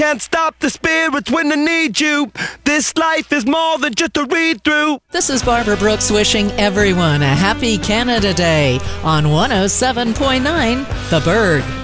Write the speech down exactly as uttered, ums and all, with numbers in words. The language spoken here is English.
Can't stop the spirits when I need you. This life is more than just a read-through. This is Barbara Brooks wishing everyone a happy Canada Day on one oh seven point nine The Berg.